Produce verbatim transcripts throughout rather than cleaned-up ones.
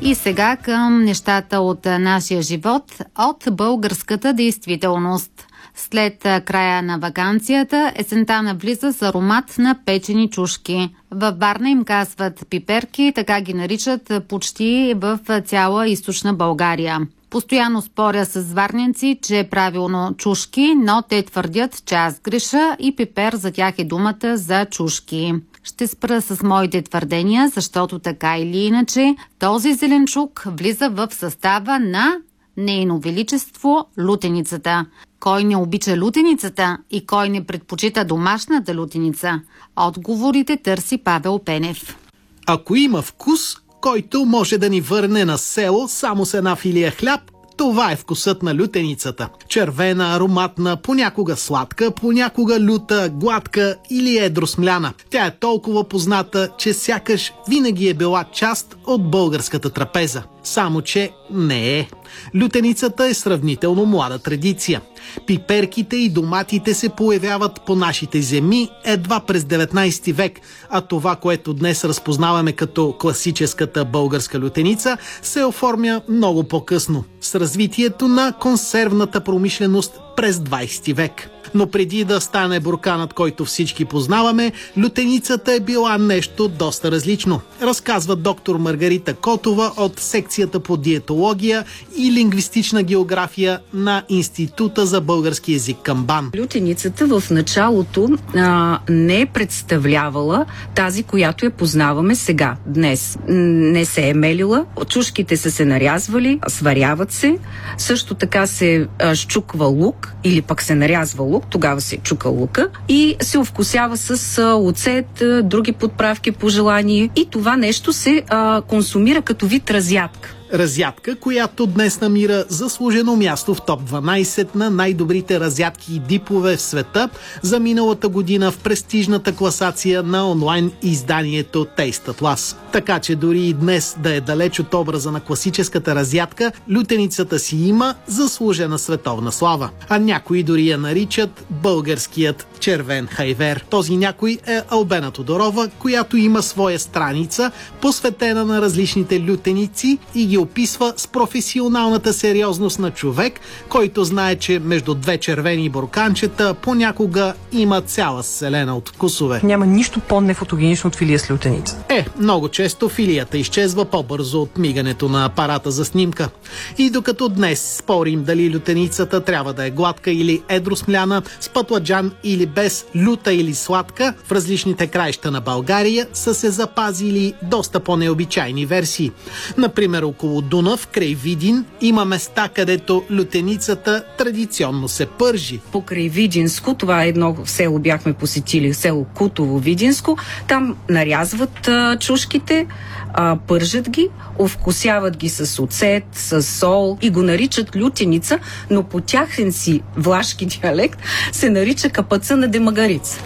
И сега към нещата от нашия живот, от българската действителност. След края на ваканцията, есента навлиза с аромат на печени чушки. Във Варна им казват пиперки, така ги наричат почти в цяла източна България. Постоянно споря с варненци, че е правилно чушки, но те твърдят, че аз греша и пипер за тях е думата за чушки. Ще спра с моите твърдения, защото така или иначе този зеленчук влиза в състава на Нейно величество лутеницата. Кой не обича лутеницата и кой не предпочита домашната лутеница? Отговорите търси Павел Пенев. Ако има вкус, който може да ни върне на село само с една филия хляб, това е вкусът на лютеницата. Червена, ароматна, понякога сладка, понякога люта, гладка или едросмляна. Тя е толкова позната, че сякаш винаги е била част от българската трапеза. Само че не е. Лютеницата е сравнително млада традиция. Пиперките и доматите се появяват по нашите земи едва през деветнайсети век, а това, което днес разпознаваме като класическата българска лютеница, се оформя много по-късно, с развитието на консервната промишленост през двайсети век. Но преди да стане бурканът, който всички познаваме, лютеницата е била нещо доста различно. Разказва доктор Маргарита Котова от секцията по диетология и лингвистична география на Института за български език към БАН. Лютеницата в началото а, не е представлявала тази, която я познаваме сега, днес. Не се е мелила, чушките са се нарязвали, сваряват се, също така се а, щуква лук или пък се нарязва лук, тогава се чука лука и се овкусява с а, оцет, а, други подправки по желание и това нещо се а, консумира като вид разядка. Разядка, която днес намира заслужено място в топ дванайсет на най-добрите разядки и дипове в света за миналата година в престижната класация на онлайн изданието Taste Atlas. Така че дори и днес да е далеч от образа на класическата разядка, лютеницата си има заслужена световна слава. А някои дори я наричат българският червен хайвер. Този някой е Албена Тодорова, която има своя страница, посветена на различните лютеници и ги описва с професионалната сериозност на човек, който знае, че между две червени бурканчета понякога има цяла вселена от вкусове. Няма нищо по-нефотогенично от филия с лютеница. Е, много често филията изчезва по-бързо от мигането на апарата за снимка. И докато днес спорим дали лютеницата трябва да е гладка или едросмляна, с пътладжан или без, люта или сладка, в различните краища на България са се запазили доста по-необичайни версии. Например, около Дунав, край Видин, има места, където лютеницата традиционно се пържи. Покрай Видинско, това е едно село, бяхме посетили, село Кутово, Видинско, там нарязват а, чушките, а, пържат ги, овкусяват ги с оцет, с сол и го наричат лютеница, но по тяхен си влашки диалект се нарича капаца на демагарица.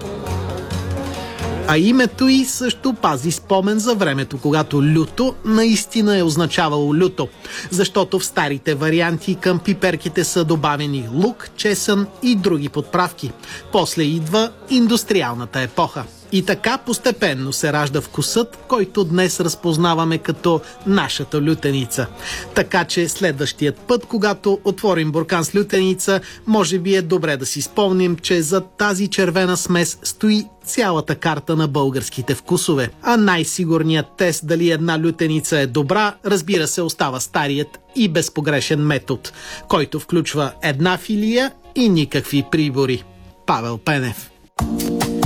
А името й също пази спомен за времето, когато люто наистина е означавало люто, защото в старите варианти към пиперките са добавени лук, чесън и други подправки. После идва индустриалната епоха. И така постепенно се ражда вкусът, който днес разпознаваме като нашата лютеница. Така че следващият път, когато отворим буркан с лютеница, може би е добре да си спомним, че за тази червена смес стои цялата карта на българските вкусове. А най-сигурният тест дали една лютеница е добра, разбира се, остава старият и безпогрешен метод, който включва една филия и никакви прибори. Павел Пенев.